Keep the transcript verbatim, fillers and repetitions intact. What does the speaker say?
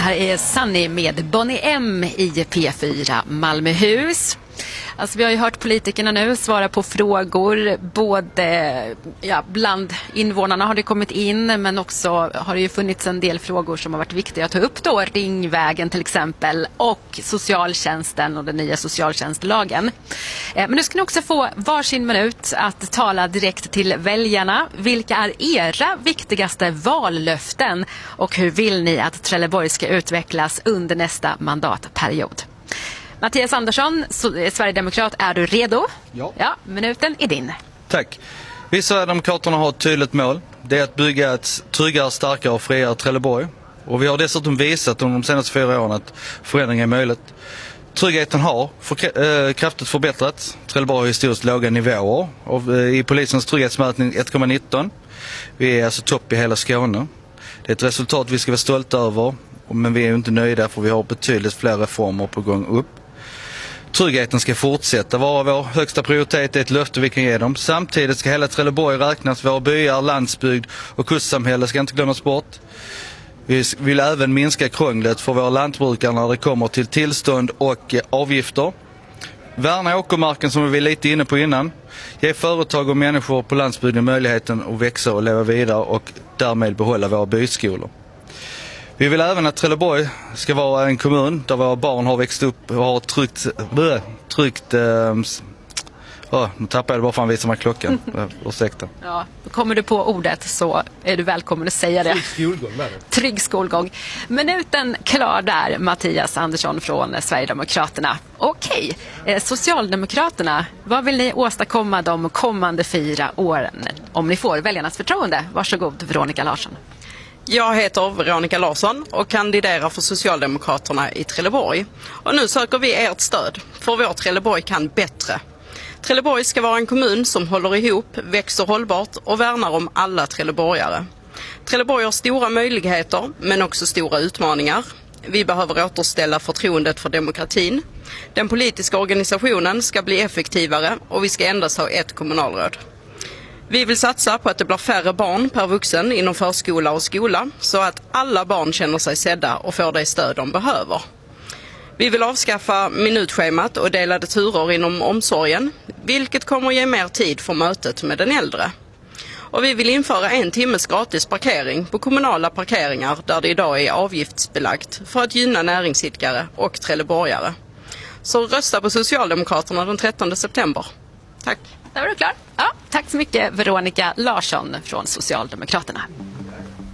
här är Sunny med Bonnie M i P fyra Malmöhus. Alltså vi har ju hört politikerna nu svara på frågor, både ja, bland invånarna har det kommit in, men också har det ju funnits en del frågor som har varit viktiga att ta upp då, Ringvägen till exempel och socialtjänsten och den nya socialtjänstlagen. Men nu ska ni också få varsin minut att tala direkt till väljarna. Vilka är era viktigaste vallöften och hur vill ni att Trelleborg ska utvecklas under nästa mandatperiod? Mattias Andersson, Sverigedemokrat, är du redo? Ja. Ja, minuten är din. Tack. Vi Sverigedemokraterna har ett tydligt mål. Det är att bygga ett tryggare, starkare och friare Trelleborg. Och vi har dessutom visat under de senaste fyra åren att förändring är möjligt. Tryggheten har för, äh, kraftigt förbättrats. Trelleborg har historiskt låga nivåer. Och, äh, i polisens trygghetsmätning ett komma nitton. Vi är alltså topp i hela Skåne. Det är ett resultat vi ska vara stolta över. Men vi är inte nöjda för vi har betydligt fler reformer på gång upp. Tryggheten ska fortsätta vara vår högsta prioritet, det är ett löfte vi kan ge dem. Samtidigt ska hela Trelleborg räknas, våra byar, landsbygd och kustsamhälle ska inte glömmas bort. Vi vill även minska krånglet för våra lantbrukare när det kommer till tillstånd och avgifter. Värna åkermarken som vi var lite inne på innan. Ge företag och människor på landsbygden möjligheten att växa och leva vidare och därmed behålla våra byskolor. Vi vill även att Trelleborg ska vara en kommun där våra barn har växt upp och har tryggt... Blö, tryggt eh, oh, nu tappar jag det bara för att visa mig klockan. Ursäkta. Ja, kommer du på ordet så är du välkommen att säga det. Trygg skolgång med det. Trygg skolgång. Minuten klar där, Mattias Andersson från Sverigedemokraterna. Okej, eh, Socialdemokraterna, vad vill ni åstadkomma de kommande fyra åren? Om ni får väljarnas förtroende. Varsågod, Veronica Larsson. Jag heter Veronica Larsson och kandiderar för Socialdemokraterna i Trelleborg. Och nu söker vi ert stöd, för vår Trelleborg kan bättre. Trelleborg ska vara en kommun som håller ihop, växer hållbart och värnar om alla trelleborgare. Trelleborg har stora möjligheter, men också stora utmaningar. Vi behöver återställa förtroendet för demokratin. Den politiska organisationen ska bli effektivare och vi ska endast ha ett kommunalråd. Vi vill satsa på att det blir färre barn per vuxen inom förskola och skola så att alla barn känner sig sedda och får det stöd de behöver. Vi vill avskaffa minutschemat och delade turer inom omsorgen, vilket kommer att ge mer tid för mötet med den äldre. Och vi vill införa en timmes gratis parkering på kommunala parkeringar där det idag är avgiftsbelagt för att gynna näringsidkare och trelleborgare. Så rösta på Socialdemokraterna den trettonde september. Tack. Där var du klar. Ja, tack så mycket, Veronica Larsson från Socialdemokraterna.